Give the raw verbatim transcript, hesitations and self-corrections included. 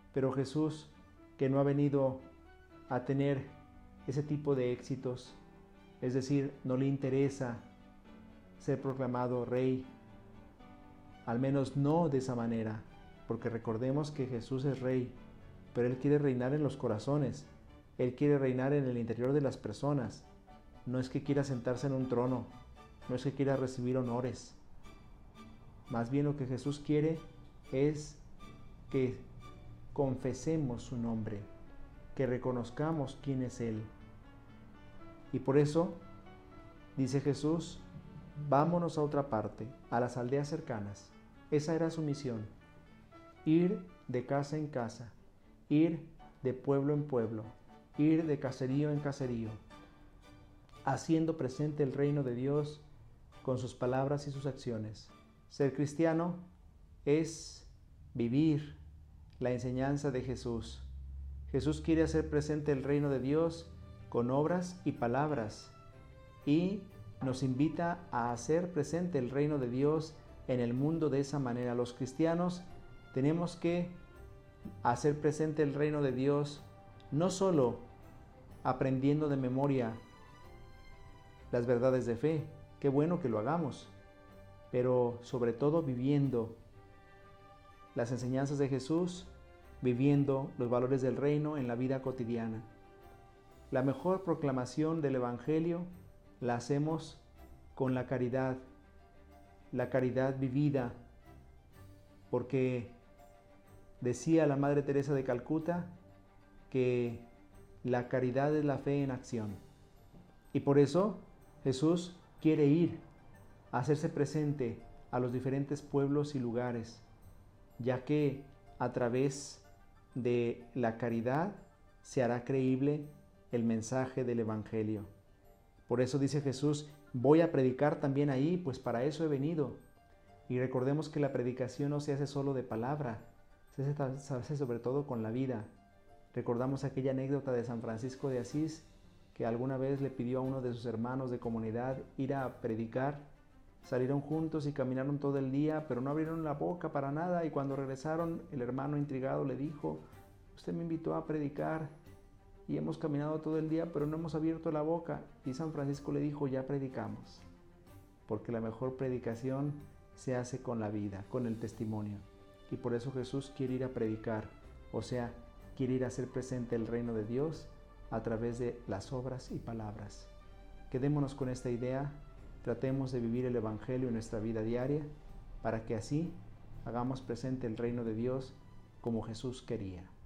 Pero Jesús, que no ha venido a tener ese tipo de éxitos, es decir, no le interesa ser proclamado rey, al menos no de esa manera, porque recordemos que Jesús es rey, pero Él quiere reinar en los corazones, Él quiere reinar en el interior de las personas. No es que quiera sentarse en un trono, no es que quiera recibir honores. Más bien lo que Jesús quiere es que confesemos su nombre, que reconozcamos quién es Él. Y por eso, dice Jesús, vámonos a otra parte, a las aldeas cercanas. Esa era su misión, ir de casa en casa, ir de pueblo en pueblo, ir de caserío en caserío, haciendo presente el reino de Dios con sus palabras y sus acciones. Ser cristiano es vivir la enseñanza de Jesús. Jesús quiere hacer presente el reino de Dios con obras y palabras y nos invita a hacer presente el reino de Dios en el mundo de esa manera. Los cristianos tenemos que hacer presente el reino de Dios no solo aprendiendo de memoria las verdades de fe, qué bueno que lo hagamos, pero sobre todo viviendo las enseñanzas de Jesús, viviendo los valores del reino en la vida cotidiana. La mejor proclamación del Evangelio la hacemos con la caridad, la caridad vivida, porque decía la Madre Teresa de Calcuta que la caridad es la fe en acción. Y por eso Jesús quiere ir a hacerse presente a los diferentes pueblos y lugares, ya que a través de la caridad se hará creíble el mensaje del Evangelio. Por eso dice Jesús, voy a predicar también ahí, pues para eso he venido. Y recordemos que la predicación no se hace solo de palabra, se hace, se hace sobre todo con la vida. Recordamos aquella anécdota de San Francisco de Asís, que alguna vez le pidió a uno de sus hermanos de comunidad ir a predicar. Salieron juntos y caminaron todo el día, pero no abrieron la boca para nada, y cuando regresaron, el hermano intrigado le dijo, usted me invitó a predicar y hemos caminado todo el día, pero no hemos abierto la boca. Y San Francisco le dijo, ya predicamos, porque la mejor predicación se hace con la vida, con el testimonio. Y por eso Jesús quiere ir a predicar, o sea, quiere ir a hacer presente el reino de Dios a través de las obras y palabras. Quedémonos con esta idea, tratemos de vivir el Evangelio en nuestra vida diaria, para que así hagamos presente el reino de Dios como Jesús quería.